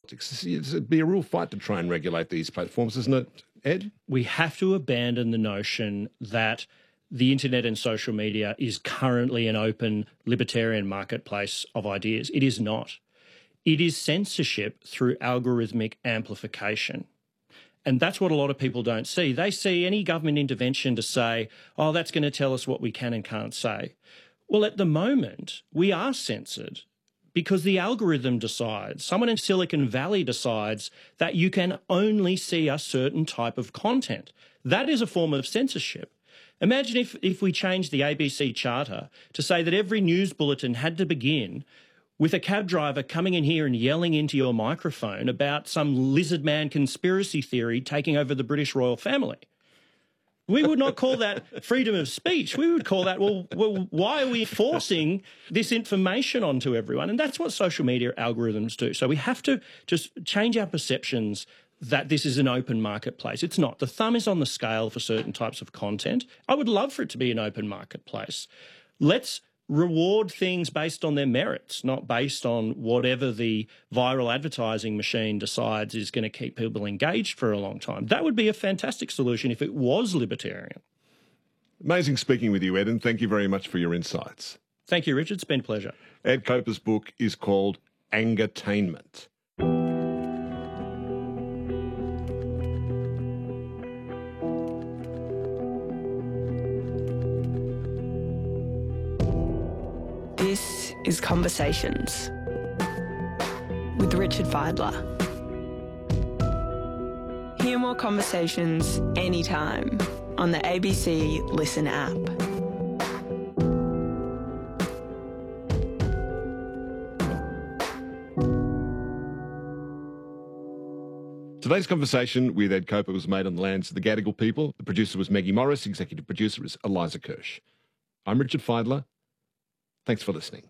It'd be a real fight to try and regulate these platforms, isn't it, Ed? We have to abandon the notion that the internet and social media is currently an open libertarian marketplace of ideas. It is not. It is censorship through algorithmic amplification. And that's what a lot of people don't see. They see any government intervention to say, oh, that's going to tell us what we can and can't say. Well, at the moment, we are censored because the algorithm decides, someone in Silicon Valley decides that you can only see a certain type of content. That is a form of censorship. Imagine if we changed the ABC Charter to say that every news bulletin had to begin with a cab driver coming in here and yelling into your microphone about some lizard man conspiracy theory taking over the British royal family. We would not call that freedom of speech. We would call that, well, why are we forcing this information onto everyone? And that's what social media algorithms do. So we have to just change our perceptions that this is an open marketplace. It's not. The thumb is on the scale for certain types of content. I would love for it to be an open marketplace. Let's reward things based on their merits, not based on whatever the viral advertising machine decides is going to keep people engaged for a long time. That would be a fantastic solution if it was libertarian. Amazing speaking with you, Ed, and thank you very much for your insights. Thank you, Richard. It's been a pleasure. Ed Koper's book is called Angertainment. This is Conversations with Richard Fidler. Hear more conversations anytime on the ABC Listen app. Today's conversation with Ed Koper was made on the lands of the Gadigal people. The producer was Maggie Morris. Executive producer is Eliza Kirsch. I'm Richard Fidler. Thanks for listening.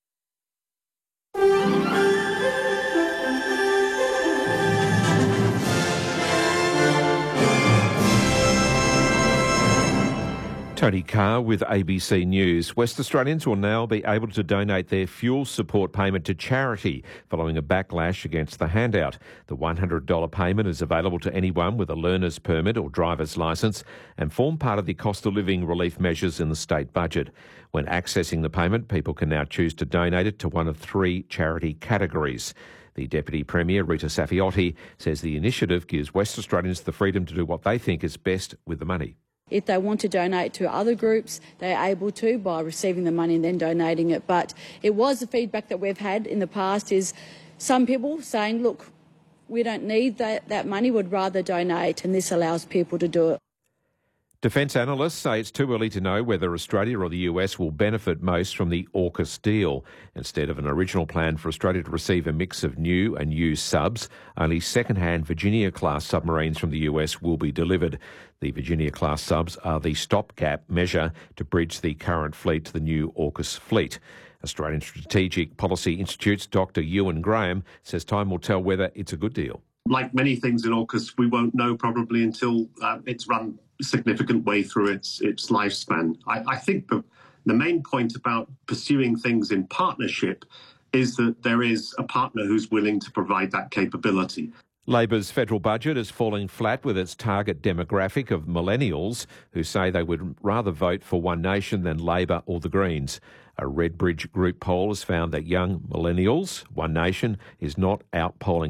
Tony Carr with ABC News. West Australians will now be able to donate their fuel support payment to charity following a backlash against the handout. The $100 payment is available to anyone with a learner's permit or driver's licence and form part of the cost of living relief measures in the state budget. When accessing the payment, people can now choose to donate it to one of three charity categories. The Deputy Premier, Rita Safiotti, says the initiative gives West Australians the freedom to do what they think is best with the money. If they want to donate to other groups, they're able to by receiving the money and then donating it. But it was the feedback that we've had in the past is some people saying, look, we don't need that money, would rather donate, and this allows people to do it. Defence analysts say it's too early to know whether Australia or the US will benefit most from the AUKUS deal. Instead of an original plan for Australia to receive a mix of new and used subs, only second-hand Virginia-class submarines from the US will be delivered. The Virginia-class subs are the stopgap measure to bridge the current fleet to the new AUKUS fleet. Australian Strategic Policy Institute's Dr Ewan Graham says time will tell whether it's a good deal. Like many things in AUKUS, we won't know probably until it's run a significant way through its lifespan. I think the main point about pursuing things in partnership is that there is a partner who's willing to provide that capability. Labor's federal budget is falling flat with its target demographic of millennials who say they would rather vote for One Nation than Labor or the Greens. A Redbridge Group poll has found that young millennials, One Nation, is now outpolling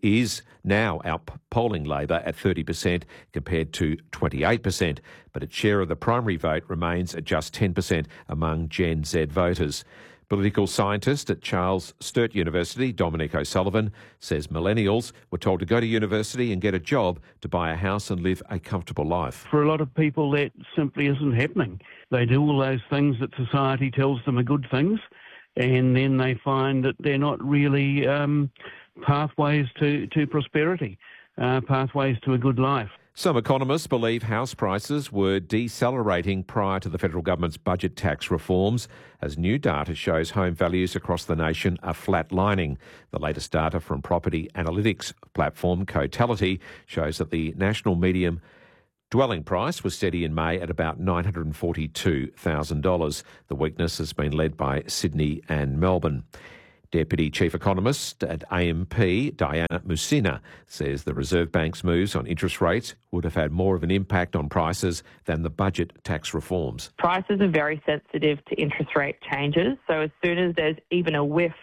Labor at 30% compared to 28%, but its share of the primary vote remains at just 10% among Gen Z voters. Political scientist at Charles Sturt University, Dominic O'Sullivan, says millennials were told to go to university and get a job to buy a house and live a comfortable life. For a lot of people, that simply isn't happening. They do all those things that society tells them are good things, and then they find that they're not really pathways to prosperity, pathways to a good life. Some economists believe house prices were decelerating prior to the federal government's budget tax reforms, as new data shows home values across the nation are flatlining. The latest data from property analytics platform Cotality shows that the national median dwelling price was steady in May at about $942,000. The weakness has been led by Sydney and Melbourne. Deputy Chief Economist at AMP, Diana Musina, says the Reserve Bank's moves on interest rates would have had more of an impact on prices than the budget tax reforms. Prices are very sensitive to interest rate changes, so as soon as there's even a whiff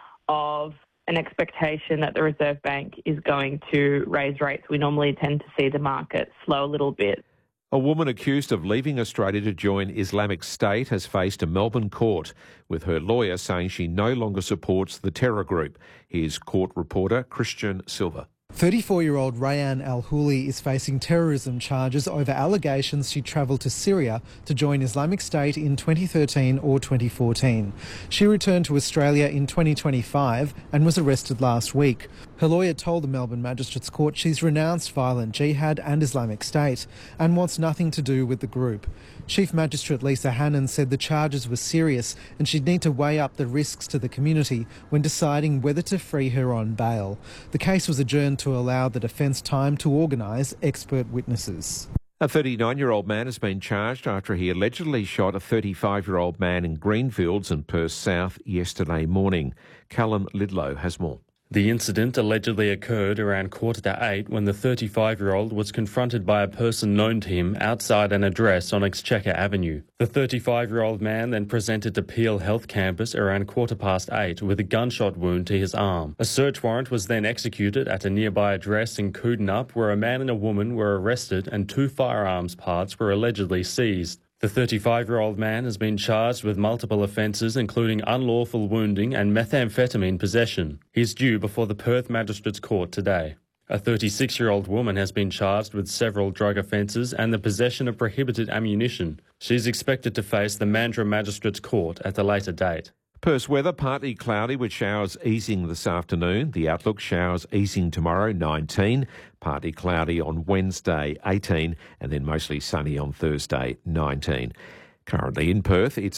of an expectation that the Reserve Bank is going to raise rates, we normally tend to see the market slow a little bit. A woman accused of leaving Australia to join Islamic State has faced a Melbourne court, with her lawyer saying she no longer supports the terror group. Here's court reporter Christian Silva. 34-year-old Rayan Al-Houli is facing terrorism charges over allegations she travelled to Syria to join Islamic State in 2013 or 2014. She returned to Australia in 2025 and was arrested last week. Her lawyer told the Melbourne Magistrates Court she's renounced violent jihad and Islamic State and wants nothing to do with the group. Chief Magistrate Lisa Hannon said the charges were serious and she'd need to weigh up the risks to the community when deciding whether to free her on bail. The case was adjourned to allow the defence time to organise expert witnesses. A 39-year-old man has been charged after he allegedly shot a 35-year-old man in Greenfields and Perth South yesterday morning. Callum Lidlow has more. The incident allegedly occurred around 7:45 when the 35-year-old was confronted by a person known to him outside an address on Exchequer Avenue. The 35-year-old man then presented to Peel Health Campus around 8:15 with a gunshot wound to his arm. A search warrant was then executed at a nearby address in Coodinop where a man and a woman were arrested and 2 firearms parts were allegedly seized. The 35-year-old man has been charged with multiple offences, including unlawful wounding and methamphetamine possession. He's due before the Perth Magistrates Court today. A 36-year-old woman has been charged with several drug offences and the possession of prohibited ammunition. She's expected to face the Mandurah Magistrates Court at a later date. Perth's weather, partly cloudy with showers easing this afternoon. The outlook, showers easing tomorrow, 19. Partly cloudy on Wednesday, 18. And then mostly sunny on Thursday, 19. Currently in Perth, it's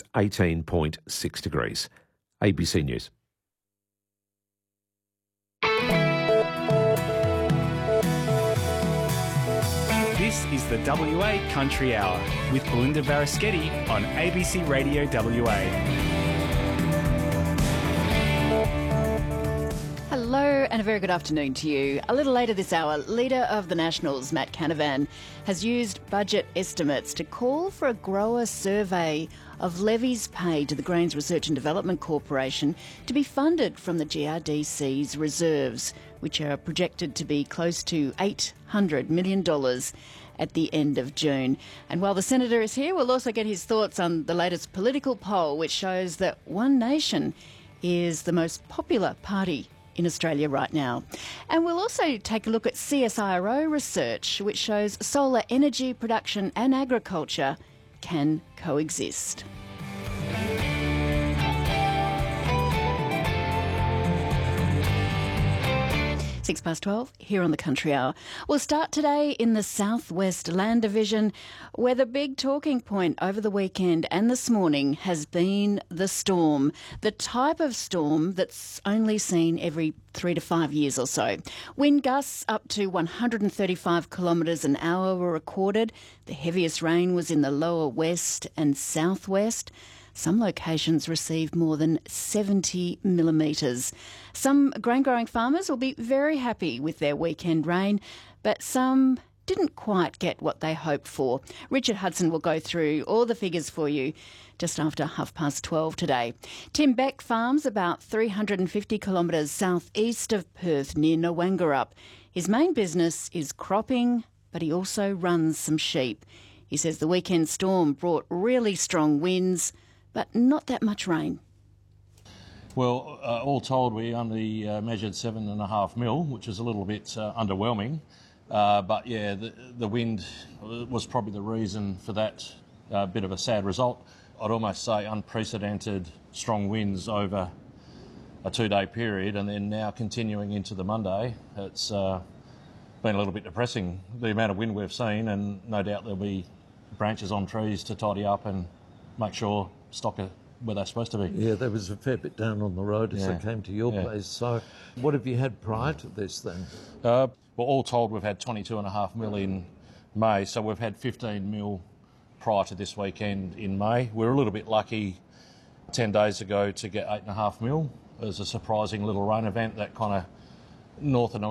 18.6 degrees. ABC News. This is the WA Country Hour with Belinda Varaschetti on ABC Radio WA. Hello and a very good afternoon to you. A little later this hour, Leader of the Nationals, Matt Canavan, has used budget estimates to call for a grower survey of levies paid to the Grains Research and Development Corporation to be funded from the GRDC's reserves, which are projected to be close to $800 million at the end of June. And while the Senator is here, we'll also get his thoughts on the latest political poll, which shows that One Nation is the most popular party in Australia right now. And we'll also take a look at CSIRO research, which shows solar energy production and agriculture can coexist. 12:06 here on the Country Hour. We'll start today in the Southwest Land Division, where the big talking point over the weekend and this morning has been the storm, the type of storm that's only seen every 3 to 5 years or so. Wind gusts up to 135 kilometres an hour were recorded. The heaviest rain was in the lower west and southwest. Some locations received more than 70 millimetres. Some grain-growing farmers will be very happy with their weekend rain, but some didn't quite get what they hoped for. Richard Hudson will go through all the figures for you just after 12:30 today. Tim Beck farms about 350 kilometres southeast of Perth near Nowangarup. His main business is cropping, but he also runs some sheep. He says the weekend storm brought really strong winds, but not that much rain. Well, all told, we only measured 7.5 mil, which is a little bit underwhelming. But yeah, the wind was probably the reason for that bit of a sad result. I'd almost say unprecedented strong winds over a 2-day period, and then now continuing into the Monday. It's been a little bit depressing, the amount of wind we've seen, and no doubt there'll be branches on trees to tidy up and make sure stock are where they're supposed to be. Yeah, there was a fair bit down on the road as I came to your place. So what have you had prior to this then? Well, all told, we've had 22.5 mil in May, so we've had 15 mil prior to this weekend in May. We were a little bit lucky 10 days ago to get 8.5 mil, It was a surprising little rain event that kind of north and